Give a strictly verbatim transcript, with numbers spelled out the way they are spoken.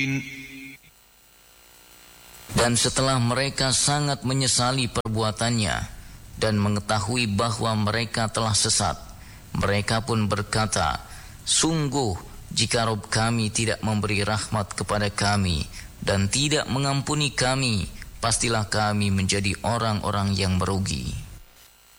Dan setelah mereka sangat menyesali perbuatannya dan mengetahui bahwa mereka telah sesat, mereka pun berkata, sungguh jika Rabb kami tidak memberi rahmat kepada kami dan tidak mengampuni kami, pastilah kami menjadi orang-orang yang merugi.